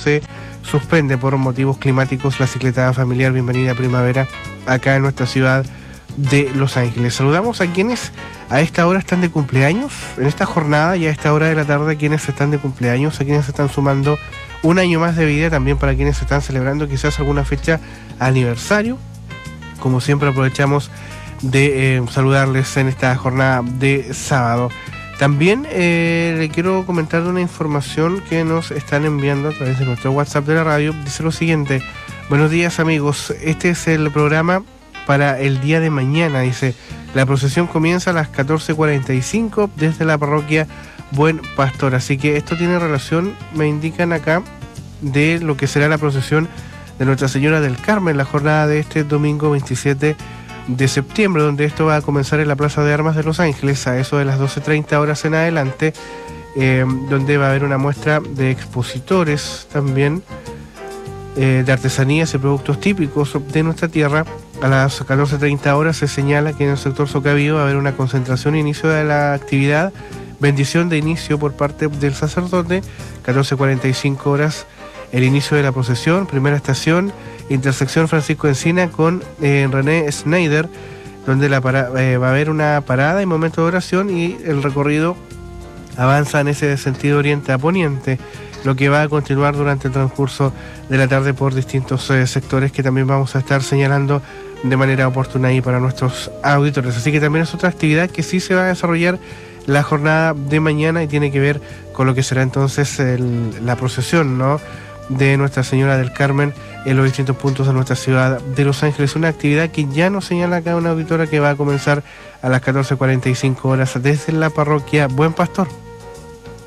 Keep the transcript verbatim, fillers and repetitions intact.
se suspende por motivos climáticos la cicletada familiar Bienvenida Primavera acá en nuestra ciudad de Los Ángeles. Saludamos a quienes a esta hora están de cumpleaños, en esta jornada y a esta hora de la tarde, quienes están de cumpleaños, a quienes están sumando un año más de vida, también para quienes están celebrando quizás alguna fecha aniversario. Como siempre aprovechamos de eh, saludarles en esta jornada de sábado. También eh, le quiero comentar una información que nos están enviando a través de nuestro WhatsApp de la radio. Dice lo siguiente: buenos días amigos, este es el programa para el día de mañana. Dice, la procesión comienza a las catorce cuarenta y cinco desde la parroquia Buen Pastor. Así que esto tiene relación, me indican acá, de lo que será la procesión de Nuestra Señora del Carmen, la jornada de este domingo veintisiete de septiembre, donde esto va a comenzar en la Plaza de Armas de Los Ángeles a eso de las doce treinta horas en adelante, eh, donde va a haber una muestra de expositores también eh, de artesanías y productos típicos de nuestra tierra. A las catorce treinta horas se señala que en el sector Socavío va a haber una concentración e inicio de la actividad, bendición de inicio por parte del sacerdote. Catorce cuarenta y cinco horas el inicio de la procesión, primera estación, intersección Francisco Encina con eh, René Schneider, donde la para, eh, va a haber una parada y momento de oración, y el recorrido avanza en ese sentido oriente a poniente, lo que va a continuar durante el transcurso de la tarde por distintos eh, sectores que también vamos a estar señalando de manera oportuna ahí para nuestros auditores. Así que también es otra actividad que sí se va a desarrollar la jornada de mañana y tiene que ver con lo que será entonces el, la procesión, ¿no?, de Nuestra Señora del Carmen en los distintos puntos de nuestra ciudad de Los Ángeles. Una actividad que ya nos señala acá una auditora que va a comenzar a las catorce cuarenta y cinco horas desde la parroquia Buen Pastor.